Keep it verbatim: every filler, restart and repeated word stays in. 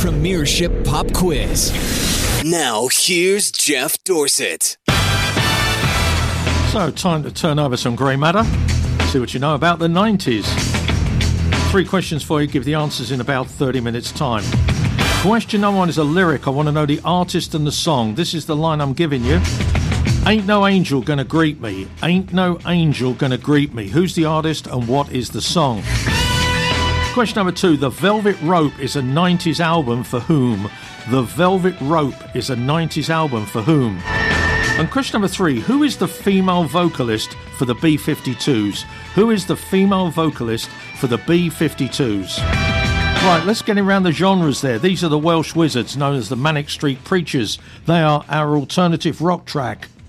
Premiership Pop Quiz. Now, here's Jeff Dorsett. So, time to turn over some grey matter. See what you know about the nineties. Three questions for you. Give the answers in about thirty minutes' time. Question number one is a lyric. I want to know the artist and the song. This is the line I'm giving you. Ain't no angel gonna greet me. Ain't no angel gonna greet me. Who's the artist and what is the song? Question number two. The Velvet Rope is a nineties album for whom? The Velvet Rope is a nineties album for whom? And question number three. Who is the female vocalist for the B fifty-twos? Who is the female vocalist for the B fifty-twos? Right, let's get around the genres there. These are the Welsh Wizards, known as the Manic Street Preachers. They are our alternative rock track.